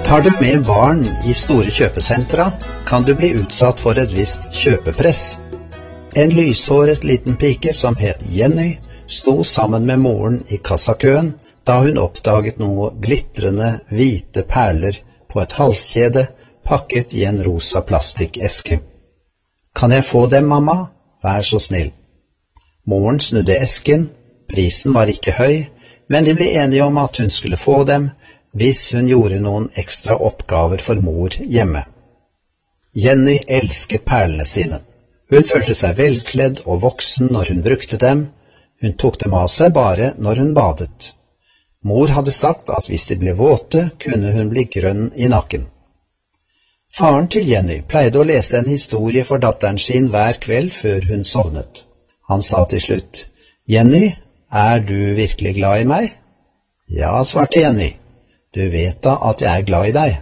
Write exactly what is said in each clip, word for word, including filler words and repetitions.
Tar du med barn i store kjøpesentra, kan du bli utsatt for et visst kjøpepress. En lyshåret liten pike som het Jenny sto sammen med moren i kassakøen da hun oppdaget noe glitrende hvite perler på et halskjede pakket i en rosa plastikkeske. «Kan jeg få dem, mamma? Vær så snill.» Moren snudde esken. Prisen var ikke høy, men de ble enige om at hun skulle få dem hvis hun gjorde noen ekstra oppgaver for mor hjemme. Jenny elsket perlene sine. Hun følte seg velkledd og voksen når hun brukte dem. Hun tok dem av seg bare når hun badet. Mor hadde sagt at hvis de ble våte, kunne hun bli grønn i nakken. Faren til Jenny pleide å lese en historie for datteren sin hver kveld før hun sovnet. Han sa til slutt, «Jenny, er du virkelig glad i meg?» «Ja», svarte Jenny. «Du vet da at jeg er glad i deg.»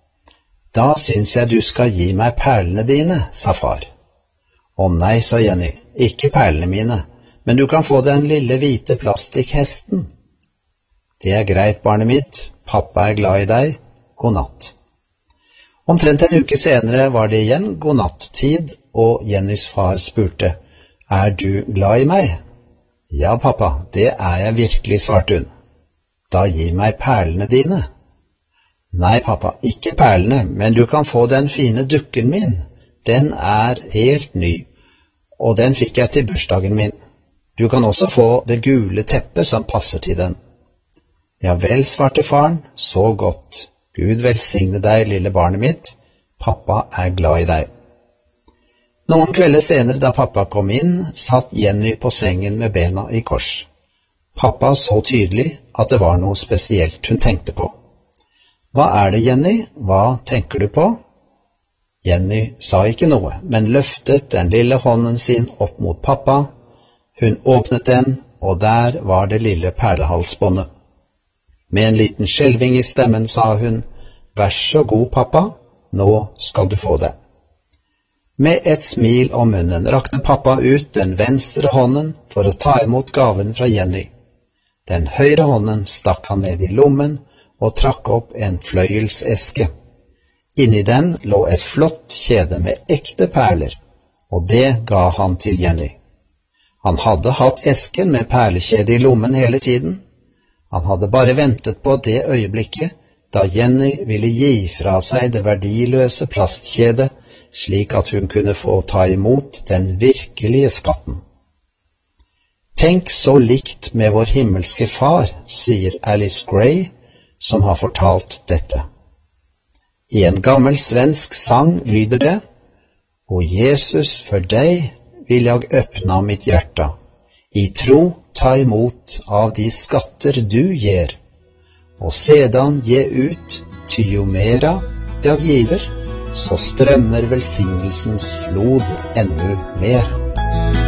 «Da syns jeg du skal gi meg perlene dine», sa far. «Å nei», sa Jenny, «ikke perlene mine, men du kan få den lille hvite plastikkhesten.» «Det er greit, barnet mitt. Pappa er glad i deg. God natt.» Omtrent en uke senere var det igjen godnatt-tid, og Jennys far spurte, «Er du glad i meg?» «Ja, pappa, det er jeg virkelig», svarte hun. «Da gi meg perlene dine.» «Nei, pappa, ikke perlene, men du kan få den fine dukken min. Den er helt ny, og den fikk jeg til bursdagen min. Du kan også få det gule teppet som passer til den.» «Ja vel», svarte faren, «så godt. Gud velsigne deg, lille barnet mitt. Pappa er glad i deg.» Noen kvelder senere da pappa kom inn, satt Jenny på sengen med bena i kors. Pappa så tydelig at det var noe spesielt hun tenkte på. «Hva er det, Jenny? Hva tenker du på?» Jenny sa ikke noe, men løftet den lille hånden sin opp mot pappa. Hun åpnet den, og der var det lille perlehalsbåndet. Med en liten skjelving i stemmen sa hun, «Vær så god, pappa, nå skal du få det.» Med et smil om munnen rakte pappa ut den venstre hånden for å ta imot gaven fra Jenny. Den høyre hånden stakk han ned i lommen og trakk opp en fløyelseske. Inni den lå et flott kjede med ekte perler, og det ga han til Jenny. Han hadde hatt esken med perlekjede i lommen hele tiden. Han hadde bare ventet på det øyeblikket da Jenny ville gi fra seg det verdiløse plastkjedet, slik at hun kunne få ta imot den virkelige skatten. «Tenk så likt med vår himmelske far», sier Alice Gray, som har fortalt dette. I en gammel svensk sang lyder det, «O Jesus, for deg vil jeg öppna mitt hjärta, i tro ta imot av de skatter du ger, og sedan ge ut, ty jo mera jeg giver, så strømmer velsignelsens flod ännu mer.»